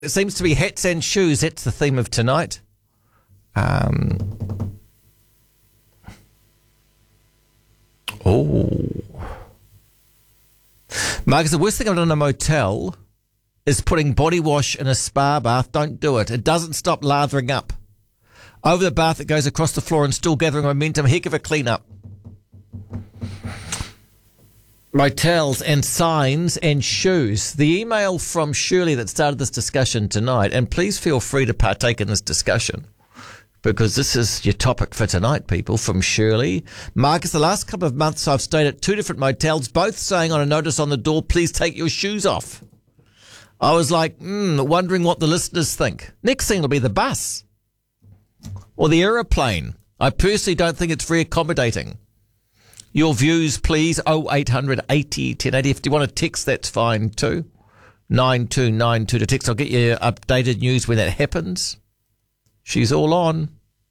It seems to be hats and shoes. That's the theme of tonight. Marcus, the worst thing I've done in a motel is putting body wash in a spa bath. Don't do it. It doesn't stop lathering up. Over the bath, it goes across the floor and still gathering momentum. Heck of a clean-up. Motels and signs and shoes. The email from Shirley that started this discussion tonight, and please feel free to partake in this discussion because this is your topic for tonight, people, from Shirley. Marcus, the last couple of months I've stayed at 2 different motels, both saying on a notice on the door, please take your shoes off. I was like, wondering what the listeners think. Next thing will be the bus or the aeroplane. I personally don't think it's very accommodating. Your views, please. 0800 80 1080. If you want to text, that's fine too. 9292 to text. I'll get you updated news when that happens. She's all on.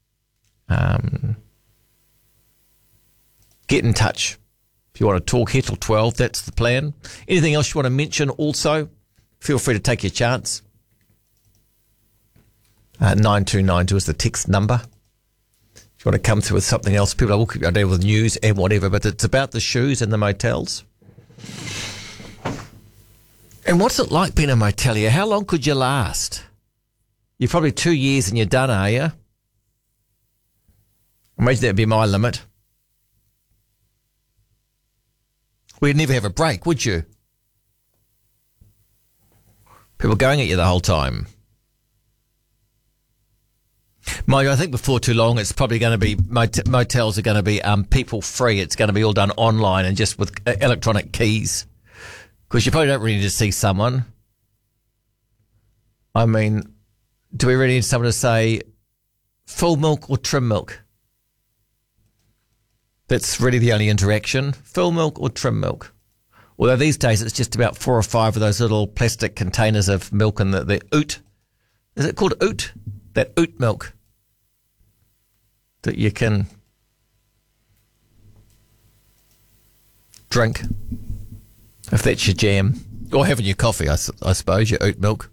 Get in touch. If you want to talk, Hettle 12, that's the plan. Anything else you want to mention also, feel free to take your chance. 9292 is the text number. If you want to come through with something else, people, I will keep you updated with news and whatever, but it's about the shoes and the motels. And what's it like being a motelier? How long could you last? You're probably 2 years and you're done, are you? Imagine that'd be my limit. We'd never have a break, would you? People going at you the whole time. I think before too long, it's probably going to be, motels are going to be people free. It's going to be all done online and just with electronic keys. Because you probably don't really need to see someone. I mean, do we really need someone to say full milk or trim milk? That's really the only interaction. Full milk or trim milk. Although these days it's just about 4 or 5 of those little plastic containers of milk and the oat. Is it called oat? That oat milk that you can drink if that's your jam. Or have in your coffee, I suppose, your oat milk.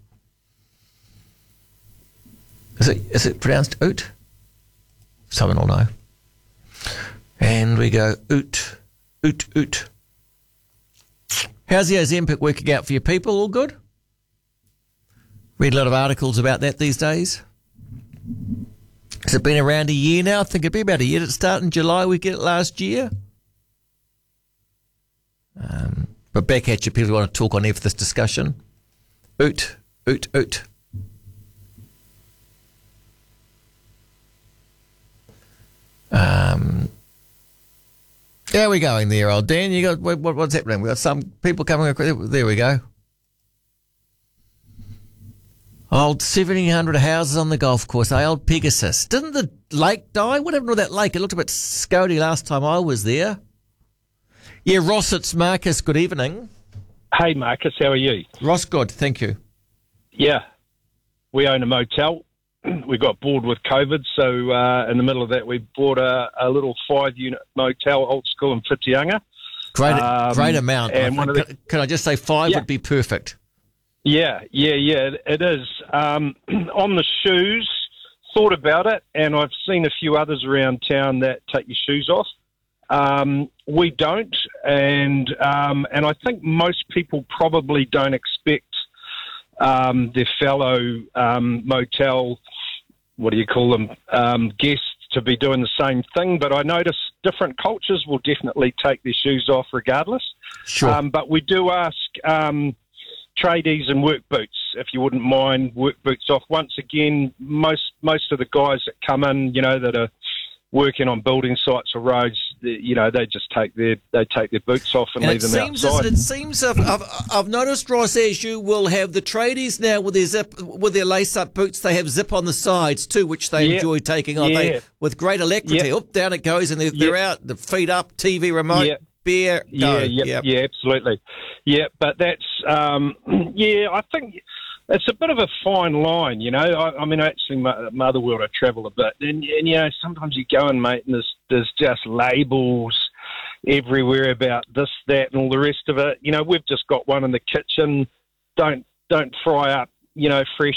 Is it pronounced oat? Someone will know. And we go oot, oot, oot. How's the Ozempic working out for you people? All good? Read a lot of articles about that these days. Has it been around a year now? I think it'd be about a year. Did it start in July? We get it last year. But back at you, people who want to talk on air for this discussion. Oot, oot, oot. How are we going there, old Dan? You got what's happening? We got some people coming across. There we go. Old 1,700 houses on the golf course, old Pegasus. Didn't the lake die? What happened to that lake? It looked a bit scody last time I was there. Yeah, Ross, it's Marcus. Good evening. Hey, Marcus, how are you? Ross, good, thank you. Yeah, we own a motel. We got bored with COVID, so in the middle of that, we bought a little 5-unit motel, old school in Whitianga. Great amount. And can I just say 5 would be perfect? Yeah, it is. On the shoes, thought about it, and I've seen a few others around town that take your shoes off. We don't, and I think most people probably don't expect their fellow motel, what do you call them, guests to be doing the same thing. But I notice different cultures will definitely take their shoes off regardless. Sure. But we do ask tradies and work boots, if you wouldn't mind, work boots off. Once again, most of the guys that come in, that are working on building sites or roads, they just take their boots off and leave them outside. It seems I've noticed, Ross, as you will have the tradies now with their lace-up boots, they have zip on the sides too, which they enjoy taking off. With great alacrity. Up, down it goes, and they're out, the feet up, TV remote, beer, go. Yeah, absolutely. Yeah, but that's, I think it's a bit of a fine line, I mean, actually, my other world, I travel a bit, and sometimes you go in, mate, and there's just labels everywhere about this, that, and all the rest of it. We've just got one in the kitchen. Don't fry up, fresh